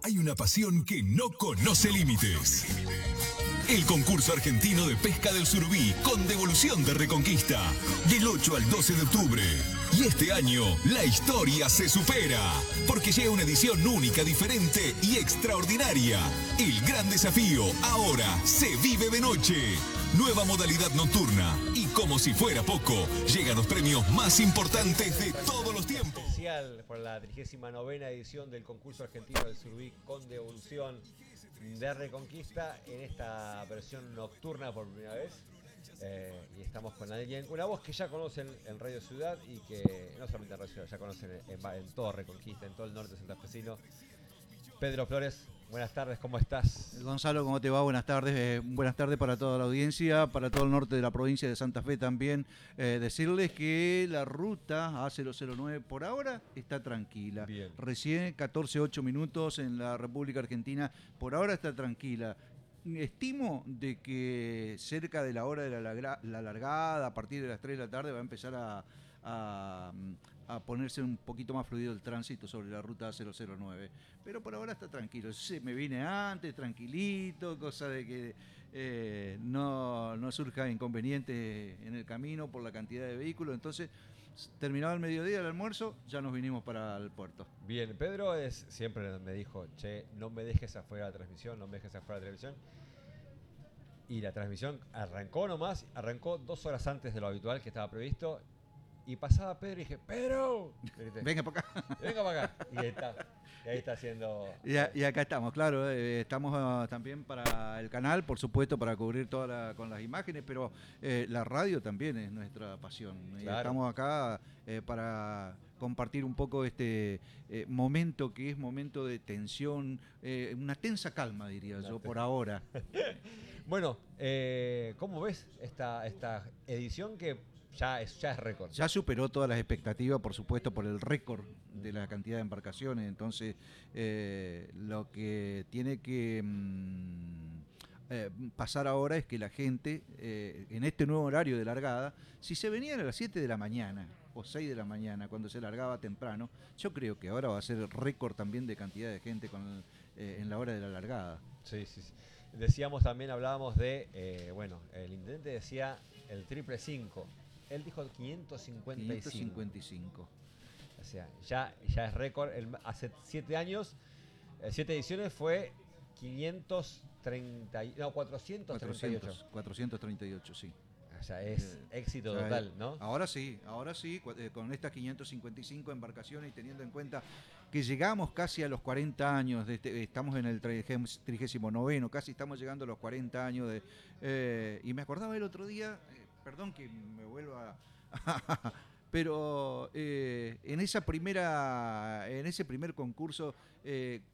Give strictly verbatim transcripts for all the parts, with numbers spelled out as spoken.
hay una pasión que no conoce límites. El concurso argentino de pesca del surubí con devolución de Reconquista, del ocho al doce de octubre. Y este año, la historia se supera, porque llega una edición única, diferente y extraordinaria. El gran desafío ahora se vive de noche. Nueva modalidad nocturna. Y como si fuera poco, llegan los premios más importantes de todos los tiempos. Especial por la trigésima novena edición del concurso argentino del surubí con devolución de Reconquista en esta versión nocturna por primera vez. Eh, y estamos con alguien, una voz que ya conocen en Radio Ciudad y que no solamente en Radio Ciudad, ya conocen en, en, en todo Reconquista, en todo el norte santafesino. Pedro Flores, buenas tardes, ¿cómo estás? Gonzalo, ¿cómo te va? Buenas tardes, eh, buenas tardes para toda la audiencia, para todo el norte de la provincia de Santa Fe también. Eh, decirles que la ruta A cero cero nueve por ahora está tranquila. Bien. Recién catorce ocho minutos en la República Argentina, por ahora está tranquila. Estimo de que cerca de la hora de la, lagra, la largada, a partir de las tres de la tarde, va a empezar a, a, a ponerse un poquito más fluido el tránsito sobre la ruta A cero cero nueve. Pero por ahora está tranquilo. Sí, me vine antes, tranquilito, cosa de que eh, no, no surja inconveniente en el camino por la cantidad de vehículos. Entonces, terminado el mediodía, el almuerzo, ya nos vinimos para el puerto. Bien, Pedro es, siempre me dijo, che, no me dejes afuera la transmisión, no me dejes afuera la televisión. Y la transmisión arrancó nomás, arrancó dos horas antes de lo habitual que estaba previsto. Y pasaba Pedro y dije, ¡Pedro! Venga para acá. Venga para acá. Y ahí está, y ahí está haciendo... Y, a, y acá estamos, claro, eh, estamos uh, también para el canal, por supuesto, para cubrir toda la, con las imágenes, pero eh, la radio también es nuestra pasión. Claro. Y estamos acá eh, para compartir un poco este eh, momento que es momento de tensión, eh, una tensa calma, diría yo, por ahora. Bueno, eh, ¿cómo ves esta, esta edición que ya es, ya es récord? Ya superó todas las expectativas, por supuesto, por el récord de la cantidad de embarcaciones. Entonces, eh, lo que tiene que mmm, eh, pasar ahora es que la gente, eh, en este nuevo horario de largada, si se venían a las siete de la mañana o seis de la mañana, cuando se largaba temprano, yo creo que ahora va a ser récord también de cantidad de gente con el, eh, en la hora de la largada. Sí, sí, sí. Decíamos también, hablábamos de, eh, bueno, el intendente decía el triple cinco. Él dijo quinientos cincuenta y cinco. quinientos cincuenta y cinco. O sea, ya, ya es récord. Hace siete años, eh, siete ediciones fue quinientos treinta, no, cuatrocientos treinta y ocho. cuatrocientos treinta y ocho, sí. O sea, es eh, éxito total, ¿no? Ahora sí, ahora sí, eh, con estas quinientas cincuenta y cinco embarcaciones y teniendo en cuenta que llegamos casi a los cuarenta años, de este, estamos en el trigésimo noveno, casi estamos llegando a los cuarenta años. De, eh, y me acordaba el otro día, eh, perdón que me vuelva a... pero eh, en esa primera, en ese primer concurso... Eh,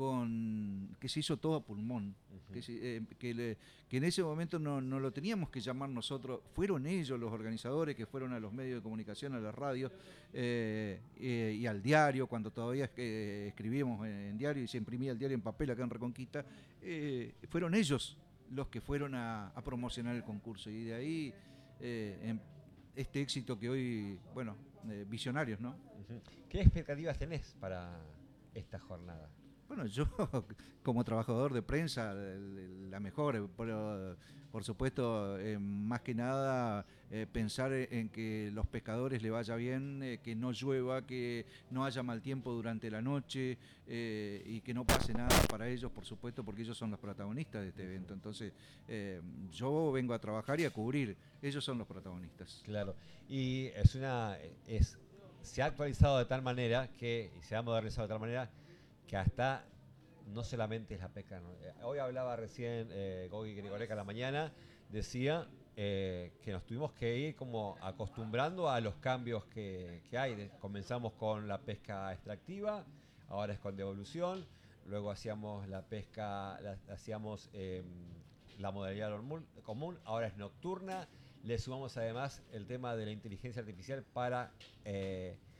Con, que se hizo todo a pulmón, uh-huh. que, se, eh, que, le, que en ese momento no, no lo teníamos que llamar nosotros, fueron ellos los organizadores que fueron a los medios de comunicación, a las radios eh, eh, y al diario, cuando todavía eh, escribíamos en, en diario y se imprimía el diario en papel acá en Reconquista, eh, fueron ellos los que fueron a, a promocionar el concurso y de ahí eh, en este éxito que hoy, bueno, eh, visionarios, ¿no? Uh-huh. ¿Qué expectativas tenés para esta jornada? Bueno, yo como trabajador de prensa, la mejor, pero por supuesto, eh, más que nada eh, pensar en que los pescadores le vaya bien, eh, que no llueva, que no haya mal tiempo durante la noche eh, y que no pase nada para ellos, por supuesto, porque ellos son los protagonistas de este evento. Entonces, eh, yo vengo a trabajar y a cubrir, ellos son los protagonistas. Claro, y es una, es, se ha actualizado de tal manera que, y se ha modernizado de tal manera que hasta no solamente es la pesca. ¿no? Hoy hablaba recién eh, Gogi Grigoreca a la mañana, decía eh, que nos tuvimos que ir como acostumbrando a los cambios que, que hay. De, comenzamos con la pesca extractiva, ahora es con devolución, luego hacíamos la pesca, la, hacíamos eh, la modalidad común, ahora es nocturna, le sumamos además el tema de la inteligencia artificial para... Eh,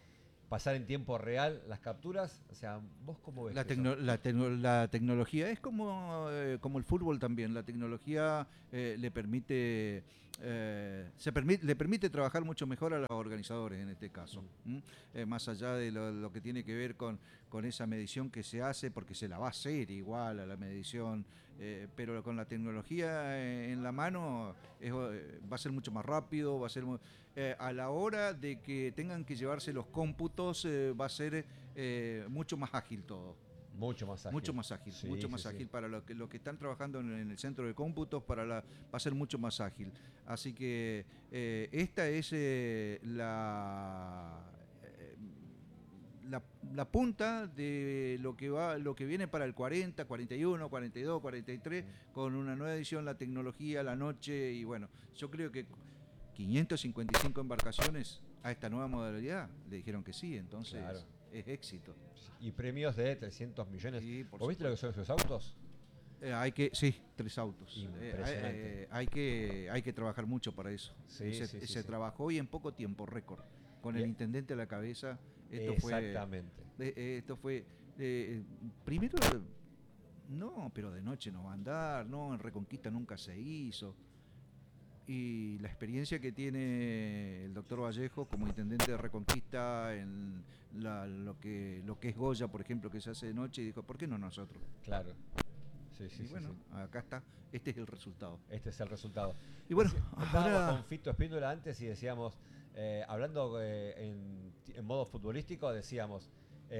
pasar en tiempo real las capturas. O sea, ¿vos cómo ves La, eso? tecno- la, tecno- la tecnología es como, eh, como el fútbol también. La tecnología eh, le permite eh, se permite le permite trabajar mucho mejor a los organizadores en este caso. ¿m? Eh, más allá de lo, lo que tiene que ver con, con esa medición que se hace, porque se la va a hacer igual a la medición, eh, pero con la tecnología eh, en la mano es, eh, va a ser mucho más rápido, va a ser mu- eh, a la hora de que tengan que llevarse los cómputos eh, va a ser eh, mucho más ágil todo. Mucho más ágil. Mucho más ágil, Sí, mucho sí, más sí. ágil para lo que, lo que están trabajando en, en el centro de cómputos, para la, va a ser mucho más ágil. Así que eh, esta es eh, la, eh, la la punta de lo que va, lo que viene para el cuarenta, cuarenta y uno, cuarenta y dos, cuarenta y tres, con una nueva edición, la tecnología, la noche, y bueno, yo creo que quinientas cincuenta y cinco embarcaciones a esta nueva modalidad le dijeron que sí, entonces Claro. es éxito. Y premios de trescientos millones. Sí, por ¿Vos viste lo que son esos autos? Eh, hay que, sí, tres autos. Eh, Impresionante. eh, hay que, hay que trabajar mucho para eso. Sí, se sí, sí, se sí. trabajó y en poco tiempo, récord. Con el Bien. intendente a la cabeza, esto Exactamente. fue, eh, eh, esto fue, eh, primero, no, pero de noche no va a andar, no, en Reconquista nunca se hizo. Y la experiencia que tiene el doctor Vallejo como intendente de Reconquista en la- lo que lo que es Goya, por ejemplo, que se hace de noche, y dijo, ¿por qué no nosotros? Claro. Sí, sí, Y sí, bueno, sí. acá está, este es el resultado. Este es el resultado. Y bueno, Deci- estábamos ahora- con Fito Espíndola antes y decíamos, eh, hablando eh, en, en modo futbolístico, decíamos,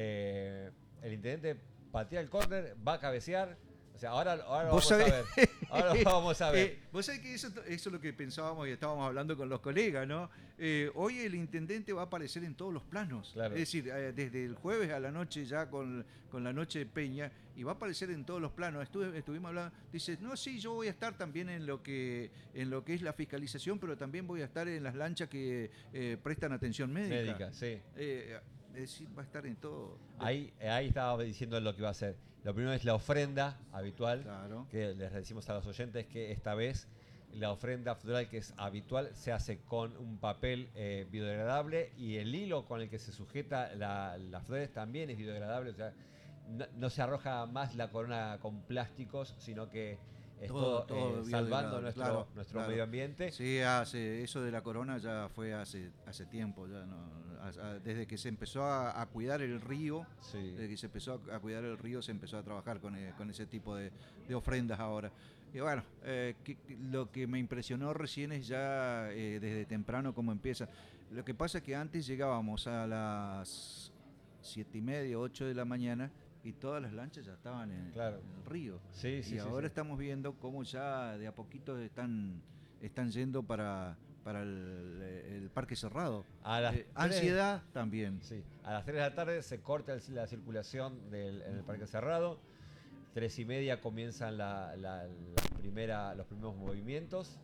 eh, el intendente patea el córner, va a cabecear. O sea, ahora, ahora lo Vos vamos a sabés- ver. Ahora lo vamos a ver. Eh, Vos sabés que eso, eso es lo que pensábamos y estábamos hablando con los colegas, ¿no? Eh, hoy el intendente va a aparecer en todos los planos. Claro. Es decir, eh, desde el jueves a la noche ya con, con la noche de Peña, y va a aparecer en todos los planos. Estuve, estuvimos hablando, dice, no, sí, yo voy a estar también en lo que en lo que es la fiscalización, pero también voy a estar en las lanchas que eh, prestan atención médica. Médica, sí. Eh, es decir, va a estar en todo. Ahí, ahí estaba diciendo lo que iba a hacer. Lo primero es la ofrenda habitual, Claro. que les decimos a los oyentes que esta vez la ofrenda floral que es habitual se hace con un papel eh, biodegradable y el hilo con el que se sujeta la- las flores también es biodegradable. O sea, no, no se arroja más la corona con plásticos, sino que es Todo- todo, todo eh, salvando biodegradable, nuestro, claro, nuestro claro. medio ambiente. Sí, hace, eso de la corona ya fue hace, hace tiempo, ya no, a- a- desde que se empezó a, a cuidar el río, Sí. desde que se empezó a, a cuidar el río se empezó a trabajar con, eh, con ese tipo de, de ofrendas ahora. Y bueno, eh, que- que lo que me impresionó recién es ya eh, desde temprano cómo empieza. Lo que pasa es que antes llegábamos a las siete y media, ocho de la mañana y todas las lanchas ya estaban en, Claro. en el río. Sí, sí, y sí, ahora sí. estamos viendo cómo ya de a poquito están, están yendo para, para el, el parque cerrado. A las Eh, tres- ansiedad también. Sí, a las tres de la tarde se corta el- la circulación del, en el parque cerrado. Tres y media comienzan la, la- la primera, los primeros movimientos.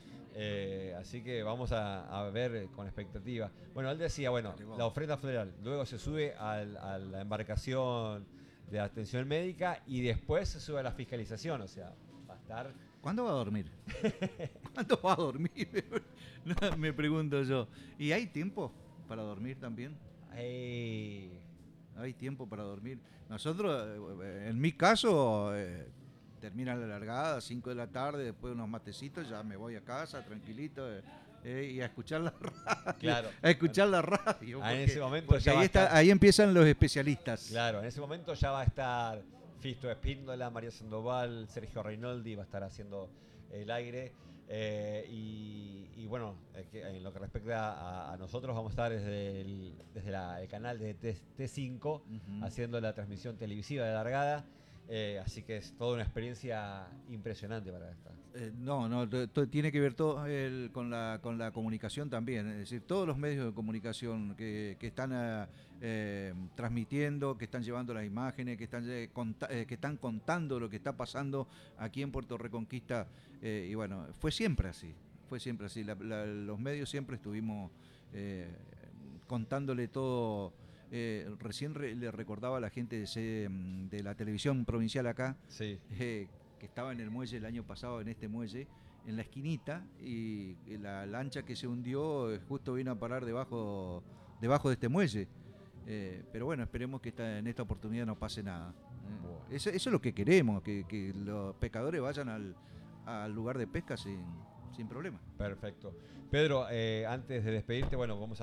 Eh, así que vamos a, a ver con expectativa. Bueno, él decía, bueno, la ofrenda floral. Luego se sube al- a la embarcación de atención médica y después se sube a la fiscalización. O sea, va a estar... ¿Cuándo va a dormir? ¿Cuándo va a dormir? No, me pregunto yo. ¿Y hay tiempo para dormir también? ¡Ey! Hay tiempo para dormir. Nosotros, eh, en mi caso, eh, termina la largada, cinco de la tarde, después de unos matecitos, ya me voy a casa, tranquilito, eh, eh, y a escuchar la radio. Claro. A escuchar la radio. Ah, en porque- ese momento porque ya ahí, va a está- estar- ahí empiezan los especialistas. Claro, en ese momento ya va a estar Fisto Espíndola, María Sandoval, Sergio Reinoldi va a estar haciendo el aire. eh, y, y bueno, eh, que en lo que respecta a, a nosotros, vamos a estar desde el, desde la- el canal de T cinco Ujú. haciendo la transmisión televisiva de largada. eh, así que es toda una experiencia impresionante para esta. Eh, no, no, to- to- tiene que ver todo el- con, la, con la comunicación también. Es decir, todos los medios de comunicación que, que están ah, eh, transmitiendo, que están llevando las imágenes, que están, eh, conta- eh, que están contando lo que está pasando aquí en Puerto Reconquista. eh, y bueno, fue siempre así. Fue siempre así. La- la- los medios siempre estuvimos eh, contándole todo. Eh, recién re- le recordaba a la gente de, ese, mm, de la televisión provincial acá, Sí, eh, que estaba en el muelle el año pasado, en este muelle, en la esquinita, y, y la lancha que se hundió eh, justo vino a parar debajo, debajo de este muelle. Eh, pero bueno, esperemos que esta, en esta oportunidad no pase nada. Eh, Bueno. eso, eso es lo que queremos, que, que los pescadores vayan al, al lugar de pesca sin, sin problema. Perfecto. Pedro, eh, antes de despedirte, bueno, vamos a